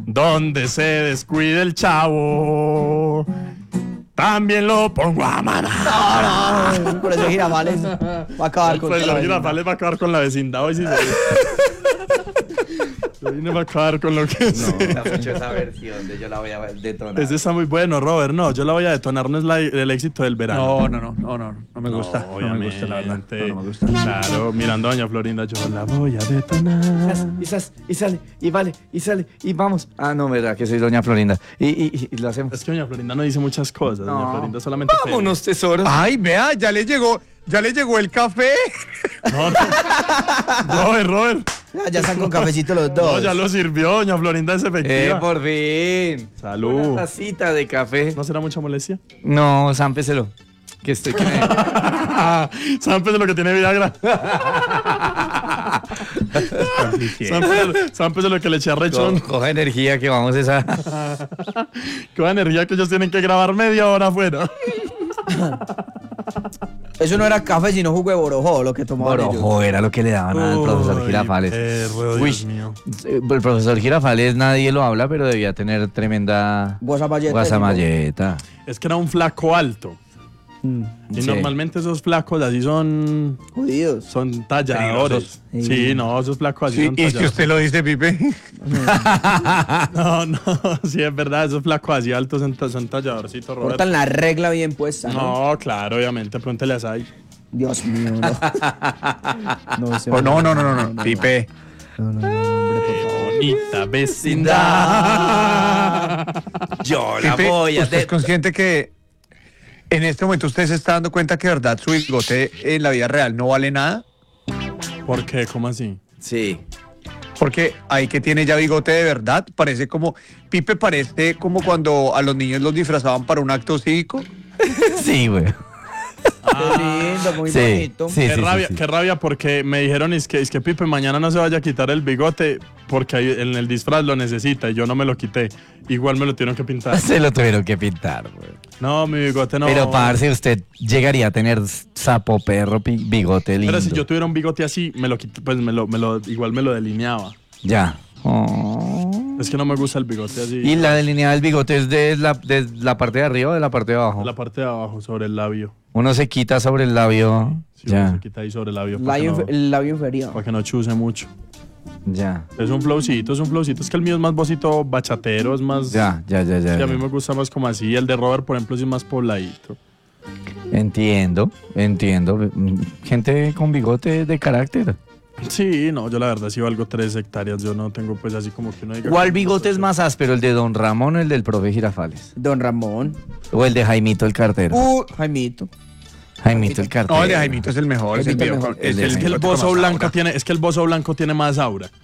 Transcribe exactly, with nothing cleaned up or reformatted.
Donde se descuide el chavo, también lo pongo a mamar. No, no, el profesor Girafales va a acabar El con profesor la Girafales va a acabar con la vecindad hoy sí se Yo vine a acabar con lo que sea. No, mucho esa versión de yo la voy a detonar. Ese está muy bueno, Robert. No, yo la voy a detonar, no es la, el éxito del verano. No, no, no, no, no, no me gusta. No, no me gusta, la verdad. No, no me gusta. Claro, mirando a doña Florinda, yo la voy a detonar. Y, sas, y sale, y vale, y sale, y vamos. Ah, no, verdad, que soy doña Florinda. Y, y, y lo hacemos. Es que doña Florinda no dice muchas cosas. No. Doña Florinda solamente. Vámonos, tesoros. Ay, vea, ya le llegó, ya le llegó el café. No, no. Robert, Robert. Ya, ya están con cafecito los dos. No, ya lo sirvió, doña Florinda es efectiva. Eh, por fin. Salud. Una tacita de café. ¿No será mucha molestia? No, zámpeselo. Que estoy que me... Sámpese lo que tiene Viagra. Sámpese, sámpese lo que le eché a Rechón. Co- Coja energía que vamos a esa. Qué energía que ellos tienen que grabar media hora afuera. Eso no era café, sino jugo de borojó, lo que tomaban ellos. Orojo era lo que le daban al profesor Uy, Girafales. perro, Uy, Dios mío. el profesor Girafales nadie lo habla, pero debía tener tremenda Guasamalleta. guasamalleta. Es que era un flaco alto. Mm, Y Sí. normalmente esos flacos así son. Judíos. Son talladores. Sí. Sí, no, esos flacos así Sí, son y que talladores. usted lo dice, Pipe. No, no, sí, es verdad, esos flacos así altos son, son talladorcitos, Roberto. Cortan la regla bien puesta, ¿no? No, claro, obviamente, pregúntele a Sai. Dios mío, no. No, ese Oh, no, no, no, no, no, no, Pipe. No, no, no, hombre, por favor. Bonita vecindad. Yo la Pipe, voy a ¿usted es de... consciente que en este momento usted se está dando cuenta que de verdad su bigote en la vida real no vale nada? ¿Por qué? ¿Cómo así? Sí. Porque ahí que tiene ya bigote de verdad, parece como, Pipe parece como cuando a los niños los disfrazaban para un acto cívico. Sí, güey. Qué lindo, muy Sí, bonito. sí, Qué sí, rabia, sí, sí. qué rabia porque me dijeron es que, es que Pipe mañana no se vaya a quitar el bigote porque ahí en el disfraz lo necesita y yo no me lo quité. Igual me lo tuvieron que pintar. Se lo tuvieron que pintar, güey. No, mi bigote no. Pero, parce, usted llegaría a tener sapo perro pi- bigote lindo. Pero si yo tuviera un bigote así, me lo quité, pues me lo, me lo, igual me lo delineaba. Ya. Oh. Es que no me gusta el bigote así. Y la delineada del bigote es de la, de la parte de arriba o de la parte de abajo. La parte de abajo, sobre el labio. Uno se quita sobre el labio. Sí, uno ya, se quita ahí sobre el labio para que, Labio no, infer- el labio inferior. para que no chuse mucho. ya, Es un flowcito, es un flowcito. Es que el mío es más bocito bachatero, es más... ya, ya, ya, ya. Sí, a mí ya. me gusta más como así. El de Robert, por ejemplo, sí es más pobladito. Entiendo, entiendo. Gente con bigote de carácter. Sí, no, yo la verdad sí valgo tres hectáreas. Yo no tengo pues así como que uno diga... ¿Cuál bigote es más áspero, el de Don Ramón o el del profe Girafales? Don Ramón. ¿O el de Jaimito el cartero? Uh, Jaimito. Jaimito el cartero. No, el de Jaimito es el mejor. Es el, Jaimito mío, mejor. es El de el Es que el bigote bozo con más blanco aura. tiene, es que el bozo blanco tiene más aura.